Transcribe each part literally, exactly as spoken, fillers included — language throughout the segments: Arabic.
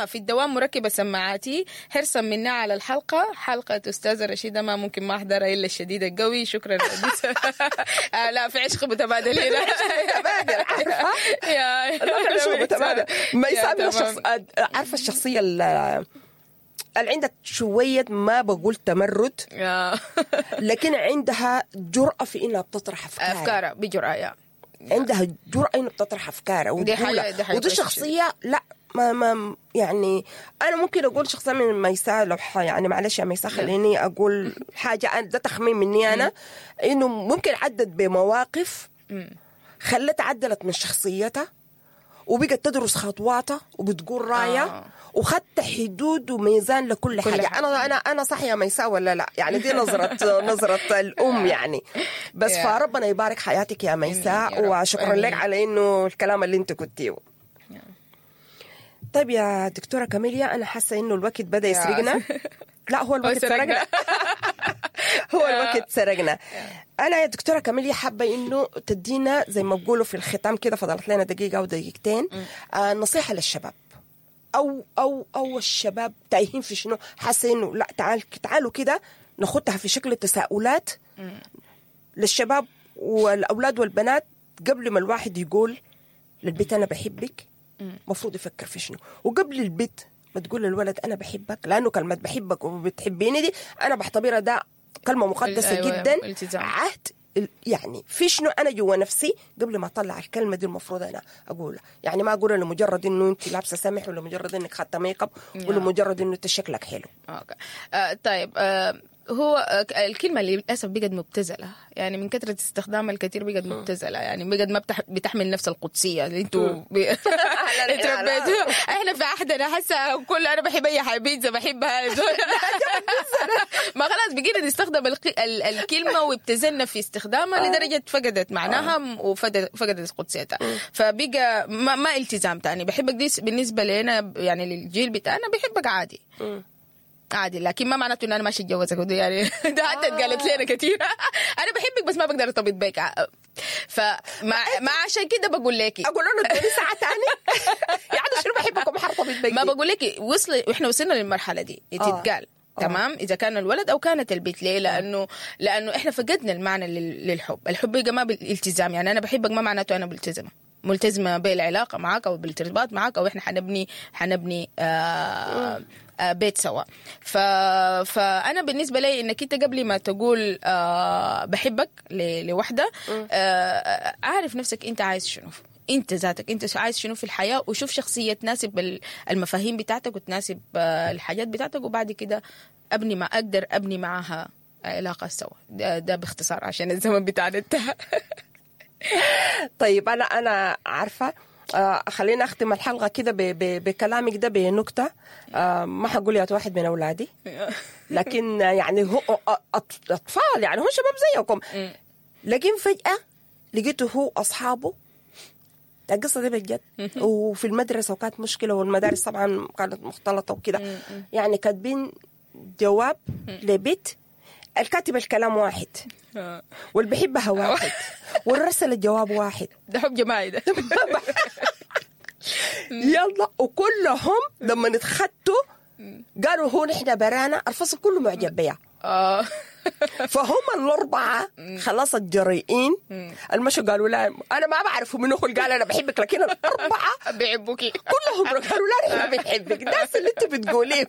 في الدوام مركبة سماعاتي حرصا مني على الحلقة حلقة أستاذة رشيدة ما ممكن ما أحضرها إلا الشديد القوي. شكرا. آه لا في عشق متبادل هنا. متبادل عارفة يا لا عشق متبادل. ما يسامي الشخص عارفة الشخصية اللي عندها شوية ما بقول تمرد لكن عندها جرأة في إنها بتطرح أفكارها أفكارها بجرأة يا. عندها جرأة إنها بتطرح أفكارها وتقولها ودي شخصية لا ما ما يعني أنا ممكن أقول شخصية من ميساء لو يعني معلش يا ميساء خليني أقول حاجة ده تخمين مني أنا إنه ممكن عدت بمواقف خلت عدلت من شخصيتها وبقت تدرس خطواتها وبتقول راية آه. وخدت حدود وميزان لكل حاجة. حاجة أنا أنا أنا صح يا ميساء ولا لا يعني دي نظرة نظرة الأم يعني بس فربنا يبارك حياتك يا ميساء وشكرا لك على إنه الكلام اللي أنت قلتيه. طيب يا دكتورة كاميليا أنا حاسة إنه الوقت بدأ يسرقنا. لا هو الوقت سرقنا. هو الوقت سرقنا. أنا يا دكتورة كاميليا حابة إنه تدينا زي ما بقولوا في الختام كده فضلت لنا دقيقة أو دقيقتين آه نصيحة للشباب أو أو أو الشباب تايهين في شنو حاسة إنه لا تعال تعالوا كده ناخدها في شكل تساؤلات للشباب والأولاد والبنات قبل ما الواحد يقول للبيت أنا بحبك مفروض يفكر في شنو وقبل البيت ما تقول للولد أنا بحبك لأنه كلمة بحبك وبتحبيني دي أنا بعتبرها ده كلمة مقدسة أيوة جدا التزام. عهد يعني في شنو أنا جوا نفسي قبل ما أطلع الكلمة دي المفروض أنا أقولها يعني ما أقولها لمجرد إنه أنت لابسة سمح ولا مجرد إنك خدت ميك اب ولا مجرد إنه أنت شكلك حلو. أوكي. آه طيب آه هو الكلمة اللي للأسف بقت مبتذلة يعني من كثرة استخدامها الكثير بقت مبتذلة يعني بقت ما بتحمل نفس القدسية اللي انتوا تربيتوا. احنا في عهدنا حاسة كل انا بحب اي حاجة بيتزا بحبها ما خلاص بقينا نستخدم الكلمة وابتذلنا في استخدامها لدرجة فقدت معناها وفقدت قدسيتها فبقى ما, ما التزام تاني. بحبك دي بالنسبة لنا يعني للجيل بتاعنا بحبك عادي عادي لكن ما معناته ان انا ماشي اتجوزك يعني ده حتى قالت لنا كثير انا بحبك بس ما بقدر ارتبط بيك فما ما عشان كده بقول لك اقول له ادوني ساعه ثانيه يعني شنو بحبك وما حرتبط بيك ما بقول لك وصل احنا وصلنا للمرحله دي تتقال تمام اذا كان الولد او كانت البنت ليه لانه لانه احنا فقدنا المعنى للحب. الحب يا جماعه بالالتزام يعني انا بحبك ما معناته انا ملتزمه ملتزمه بالعلاقه معك او بالارتباط معك او احنا حنبني حنبني آه بيت سوا. ف... فأنا بالنسبة لي إنك أنت قبل ما تقول آه بحبك ل... لوحدة آه أعرف نفسك أنت عايز شنو أنت ذاتك أنت عايز شنو في الحياة وشوف شخصية تناسب المفاهيم بتاعتك وتناسب آه الحاجات بتاعتك وبعد كده أبني ما أقدر أبني معها علاقة سوا. ده, ده باختصار عشان الزمن بتاعنا انتهى. طيب أنا أنا عارفة آه خلينا أختم الحلقة كده بكلامك ده بنكتة آه ما حقول يا واحد من أولادي لكن يعني هو أطفال يعني هو شباب زيكم لكن فجأة لقيته هو أصحابه القصة دي بجد وفي المدرسة وكانت مشكلة والمدارس طبعا كانت مختلطة وكده يعني كاتبين جواب لبيت الكاتب الكلام واحد واللي بحبها واحد والرسل الجواب واحد. ده حب جماعي ده. يلا وكلهم لما نتخطوا قالوا هو نحن برانا الفصل كله معجب بيها فهم الأربعة خلاص الجريئين المشوا قالوا لا أنا ما بعرف منو قال أنا بحبك لكن الأربعة بيحبوكي كلهم قالوا لا نحن بنحبك ده اللي أنت بتقوليه.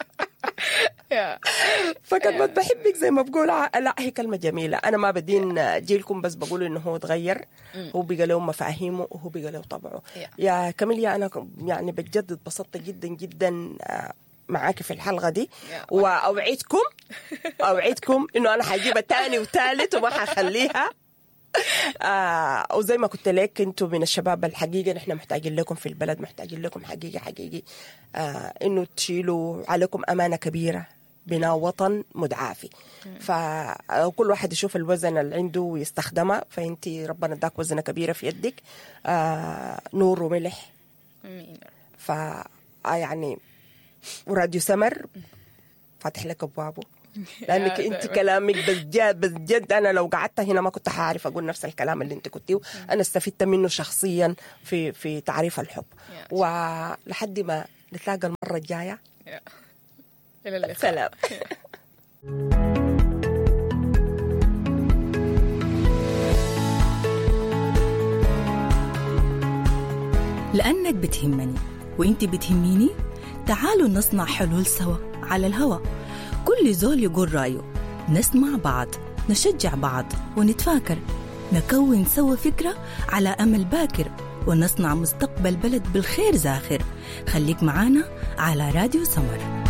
فكلمة بحبك زي ما بقول لا هي كلمة جميلة. أنا ما بدين جيلكم بس بقول إنه هو تغير هو بقى له مفاهيمه وهو بقى له طبعه. يا كاميليا أنا يعني بجد اتبسطت جدا جدا معاكي في الحلقة دي وأوعدكم أوعدكم إنه أنا حجيبها تاني وثالث وما حخليها آه وزي ما قلت لك انتوا من الشباب الحقيقة نحن محتاجين لكم في البلد محتاجين لكم حقيقي حقيقي آه انه تشيلوا عليكم امانة كبيرة بنا وطن مدعافي فكل واحد يشوف الوزن اللي عنده ويستخدمه فانتي ربنا اداك وزنة كبيرة في يدك آه نور وملح ف يعني وراديو سمر فاتح لك ابوابه لأنك أنت كلامك بجد بجد أنا لو قعدت هنا ما كنت هعرف أقول نفس الكلام اللي أنت قلتيه. أنا استفدت منه شخصيا في في تعريف الحب. ولحد ما نتلاقى المرة الجاية. إلى اللقاء. سلام. لأنك بتهمني وإنت بتهميني، تعالوا نصنع حلول سوا على الهوا. كل زول يقول رأيه، نسمع بعض، نشجع بعض ونتفاكر، نكون سوا فكرة على أمل باكر، ونصنع مستقبل بلد بالخير زاخر. خليك معانا على راديو سمر.